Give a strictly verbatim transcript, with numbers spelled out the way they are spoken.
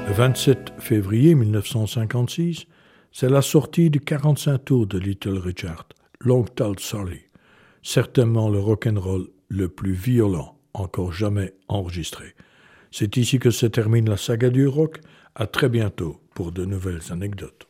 Le vingt-sept février mille neuf cent cinquante-six, c'est la sortie du quarante-cinq tours de Little Richard, Long Tall Sally, certainement le rock'n'roll le plus violent encore jamais enregistré. C'est ici que se termine la saga du rock. À très bientôt pour de nouvelles anecdotes.